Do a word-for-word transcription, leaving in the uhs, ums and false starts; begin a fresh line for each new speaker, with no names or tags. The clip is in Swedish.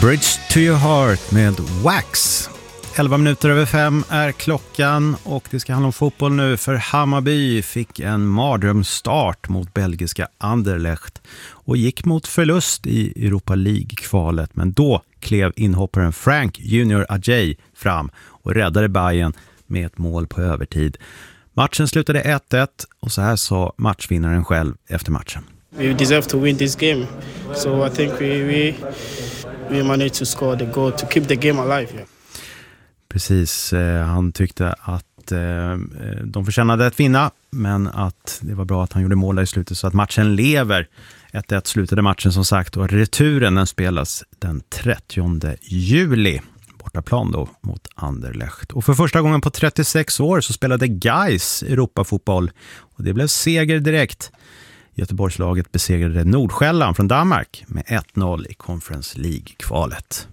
Bridge to your heart med Wax. elva minuter över fem är klockan och det ska handla om fotboll nu, för Hammarby fick en mardrömsstart mot belgiska Anderlecht och gick mot förlust i Europa League-kvalet. Men då klev inhopparen Frank Junior Ajay fram och räddade Bayern med ett mål på övertid. Matchen slutade ett ett och så här sa matchvinnaren själv efter matchen.
We deserve to win this game, so I think we we we managed to score the goal to keep the game alive. Yeah.
Precis, eh, han tyckte att eh, de förtjänade att vinna, men att det var bra att han gjorde mål i slutet så att matchen lever. ett ett slutade matchen som sagt och returen den spelas den trettionde juli. Bortaplan då mot Anderlecht. Och för första gången på trettiosex år så spelade Gais Europafotboll och det blev seger direkt. Göteborgslaget besegrade Nordsjälland från Danmark med ett noll i Conference League-kvalet.